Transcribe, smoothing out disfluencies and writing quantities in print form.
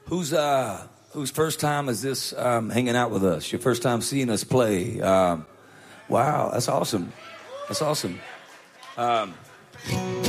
Whose first time is this hanging out with us? Your first time seeing us play? Wow, that's awesome. That's awesome.